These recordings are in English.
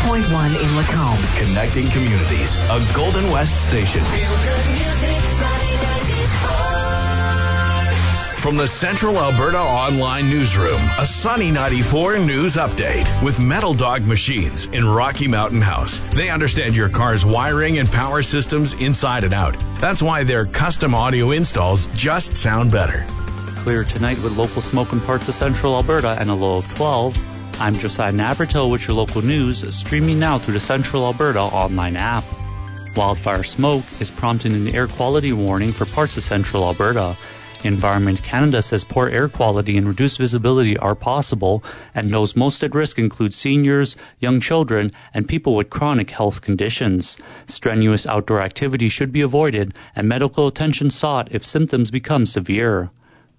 in Lacombe. Connecting communities. A Golden West station. From the Central Alberta Online Newsroom, a Sunny 94 news update with Metal Dog Machines in Rocky Mountain House. They understand your car's wiring and power systems inside and out. That's why their custom audio installs just sound better. Clear tonight with local smoke in parts of Central Alberta and a low of 12. I'm Josiah Navratil with your local news, streaming now through the Central Alberta online app. Wildfire smoke is prompting an air quality warning for parts of Central Alberta. Environment Canada says poor air quality and reduced visibility are possible, and knows most at risk include seniors, young children, and people with chronic health conditions. Strenuous outdoor activity should be avoided, and medical attention sought if symptoms become severe.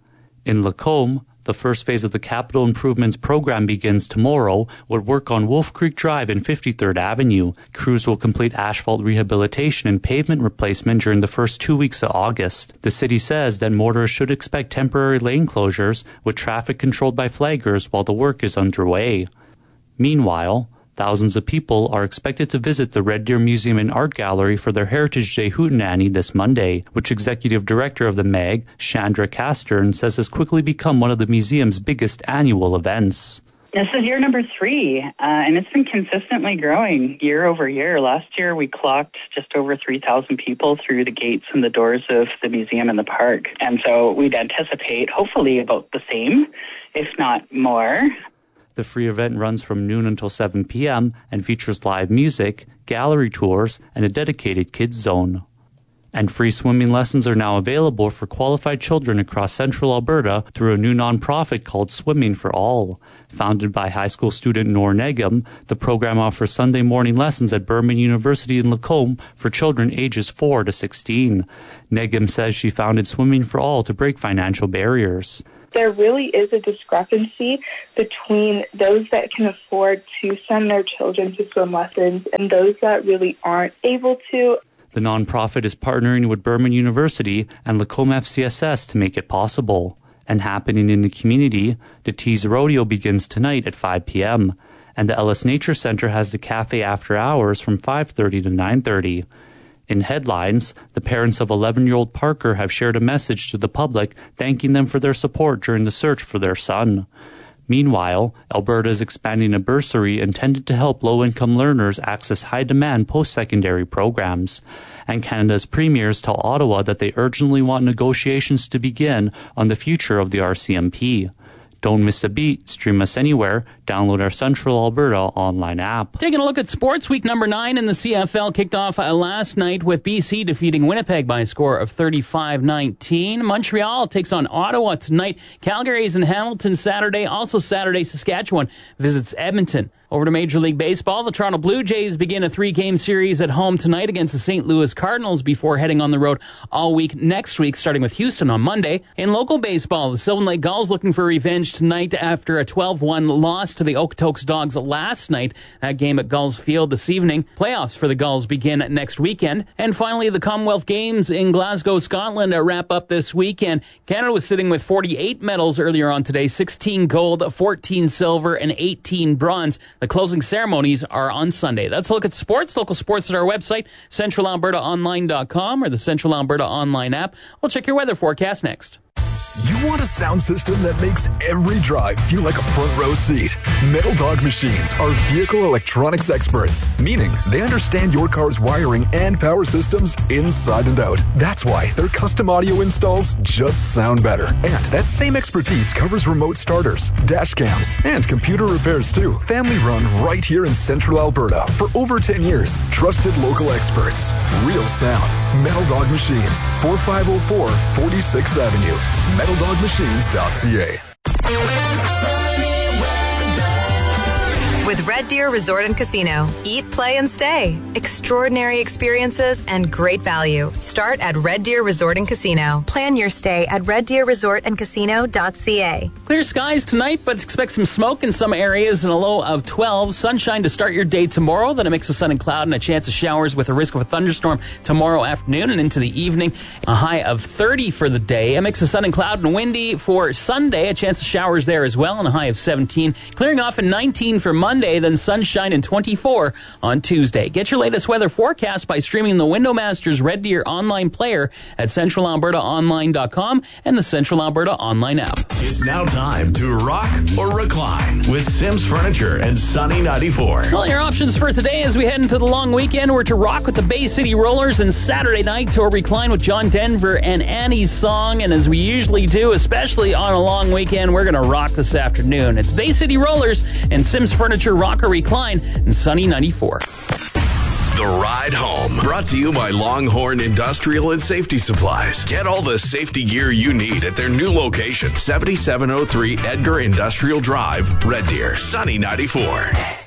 In Lacombe, the first phase of the Capital Improvements Program begins tomorrow with work on Wolf Creek Drive and 53rd Avenue. Crews will complete asphalt rehabilitation and pavement replacement during the first 2 weeks of August. The city says that motorists should expect temporary lane closures with traffic controlled by flaggers while the work is underway. Meanwhile, thousands of people are expected to visit the Red Deer Museum and Art Gallery for their Heritage Day Hootenanny this Monday, which Executive Director of the MAG, Chandra Castern, says has quickly become one of the museum's biggest annual events. This is year number 3, and it's been consistently growing year over year. Last year, we clocked just over 3,000 people through the gates and the doors of the museum and the park. And so we'd anticipate hopefully about the same, if not more. The free event runs from noon until 7 p.m. and features live music, gallery tours, and a dedicated kids zone. And free swimming lessons are now available for qualified children across Central Alberta through a new nonprofit called Swimming for All. Founded by high school student Noor Negam, the program offers Sunday morning lessons at Burman University in Lacombe for children ages 4 to 16. Negam says she founded Swimming for All to break financial barriers. There really is a discrepancy between those that can afford to send their children to swim lessons and those that really aren't able to. The nonprofit is partnering with Burman University and Lacombe FCSS to make it possible. And happening in the community, the Tees Rodeo begins tonight at 5 p.m. And the Ellis Nature Center has the cafe after hours from 5:30 to 9:30. In headlines, the parents of 11-year-old Parker have shared a message to the public thanking them for their support during the search for their son. Meanwhile, Alberta is expanding a bursary intended to help low-income learners access high-demand post-secondary programs. And Canada's premiers tell Ottawa that they urgently want negotiations to begin on the future of the RCMP. Don't miss a beat. Stream us anywhere. Download our Central Alberta online app. Taking a look at sports, week number 9 in the CFL kicked off last night with BC defeating Winnipeg by a score of 35-19. Montreal takes on Ottawa tonight. Calgary is in Hamilton Saturday. Also Saturday, Saskatchewan visits Edmonton. Over to Major League Baseball, the Toronto Blue Jays begin a 3-game series at home tonight against the St. Louis Cardinals before heading on the road all week next week, starting with Houston on Monday. In local baseball, the Sylvan Lake Gulls looking for revenge tonight after a 12-1 loss to the Okotoks Dogs last night. That game at Gulls Field this evening. Playoffs for the Gulls begin next weekend. And finally, the Commonwealth Games in Glasgow, Scotland wrap up this weekend. Canada was sitting with 48 medals earlier on today, 16 gold, 14 silver, and 18 bronze. The closing ceremonies are on Sunday. That's a look at sports. Local sports at our website, centralalbertaonline.com or the Central Alberta Online app. We'll check your weather forecast next. You want a sound system that makes every drive feel like a front row seat? Metal Dog Machines are vehicle electronics experts, meaning they understand your car's wiring and power systems inside and out. That's why their custom audio installs just sound better. And that same expertise covers remote starters, dash cams, and computer repairs too. Family run right here in Central Alberta for over 10 years. Trusted local experts. Real sound. Metal Dog Machines, 4504 46th Avenue. MetalDogMachines.ca. With Red Deer Resort and Casino. Eat, play, and stay. Extraordinary experiences and great value. Start at Red Deer Resort and Casino. Plan your stay at reddeerresortandcasino.ca. Clear skies tonight, but expect some smoke in some areas and a low of 12. Sunshine to start your day tomorrow, then a mix of sun and cloud and a chance of showers with a risk of a thunderstorm tomorrow afternoon and into the evening. A high of 30 for the day. A mix of sun and cloud and windy for Sunday. A chance of showers there as well and a high of 17. Clearing off at 19 for Monday. Monday, then sunshine and 24 on Tuesday. Get your latest weather forecast by streaming the WindowMasters Red Deer online player at centralalbertaonline.com and the Central Alberta online app. It's now time to rock or recline with Sims Furniture and Sunny 94. Well, your options for today as we head into the long weekend were to rock with the Bay City Rollers and Saturday night to recline with John Denver and Annie's Song. And as we usually do, especially on a long weekend, we're going to rock this afternoon. It's Bay City Rollers and Sims Furniture Rock or Recline and Sunny 94. The Ride Home, brought to you by Longhorn Industrial and Safety Supplies. Get all the safety gear you need at their new location, 7703 Edgar Industrial Drive, Red Deer. Sunny 94.